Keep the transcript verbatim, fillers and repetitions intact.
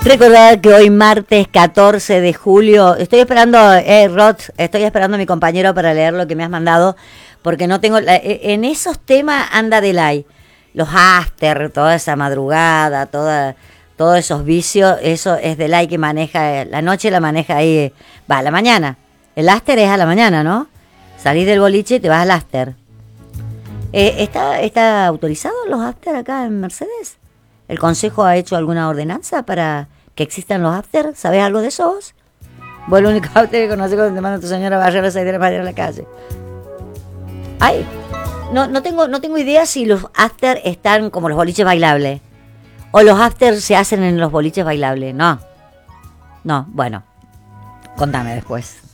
Recordad que hoy martes catorce de julio, estoy esperando, eh, Rod, estoy esperando a mi compañero para leer lo que me has mandado, porque no tengo, en esos temas anda delay, los after, toda esa madrugada, toda, todos esos vicios, eso es delay que maneja, la noche la maneja ahí, va a la mañana, el after es a la mañana, ¿no? Salís del boliche y te vas al after. Eh, ¿está, ¿Está autorizado los after acá en Mercedes? ¿El Consejo ha hecho alguna ordenanza para que existan los after? ¿Sabés algo de eso vos? Vos el único after que conoces cuando te manda tu señora a barrer a las seis de la mañana a la calle. Ay, no, no, tengo, no tengo idea si los after están como los boliches bailables. O los after se hacen en los boliches bailables. No. No, bueno. Contame después.